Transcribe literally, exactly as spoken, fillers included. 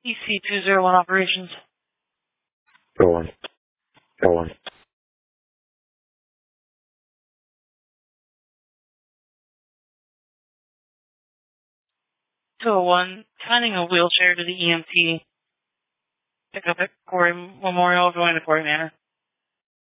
E C two zero one operations. Go on. Go on. two oh one, finding a wheelchair to the E M T. Pick up at Quarry Memorial, going to Quarry Manor.